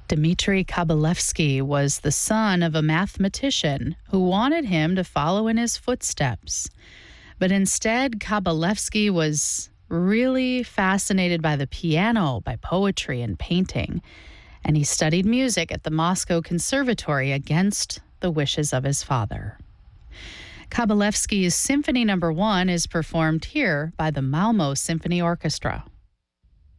Dmitry Kabalevsky was the son of a mathematician who wanted him to follow in his footsteps. But instead, Kabalevsky was really fascinated by the piano, by poetry and painting, and he studied music at the Moscow Conservatory against the wishes of his father. Kabalevsky's Symphony No. 1 is performed here by the Malmo Symphony Orchestra.